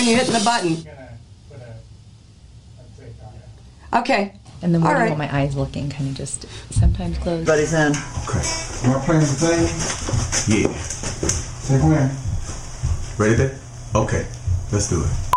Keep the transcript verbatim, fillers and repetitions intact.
when you're hitting the button. Okay. And the All morning right. while my eyes looking kind of just sometimes close. Buddy's in. Okay. Am I playing the thing? Yeah. Say when. Ready, babe? Okay. Let's do it.